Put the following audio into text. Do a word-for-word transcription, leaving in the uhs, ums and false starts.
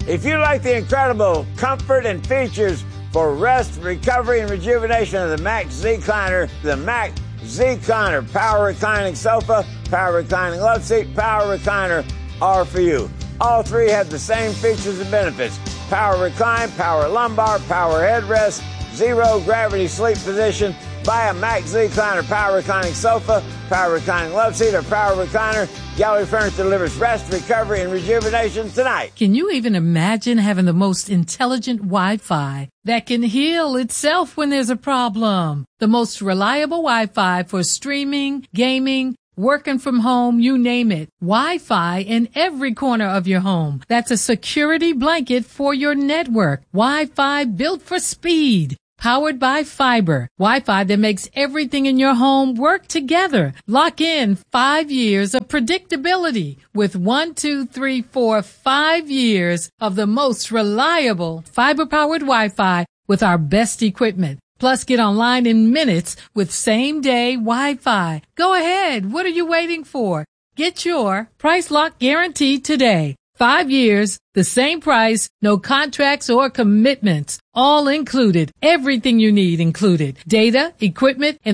If you like the incredible comfort and features for rest, recovery, and rejuvenation of the Mac Zcliner, the Mac Zcliner power reclining sofa, power reclining love seat, power recliner are for you. All three have the same features and benefits. Power recline, power lumbar, power headrest, zero gravity sleep position. Buy a Mac Zcliner power reclining sofa, power reclining love seat, or power recliner. Gallery Furniture delivers rest, recovery, and rejuvenation tonight. Can you even imagine having the most intelligent Wi-Fi that can heal itself when there's a problem? The most reliable Wi-Fi for streaming, gaming, working from home, you name it. Wi-Fi in every corner of your home. That's a security blanket for your network. Wi-Fi built for speed. Powered by fiber. Wi-Fi that makes everything in your home work together. Lock in five years of predictability with one, two, three, four, five years of the most reliable fiber-powered Wi-Fi with our best equipment. Plus, get online in minutes with same-day Wi-Fi. Go ahead. What are you waiting for? Get your price lock guaranteed today. Five years, the same price, no contracts or commitments. All included. Everything you need included. Data, equipment, and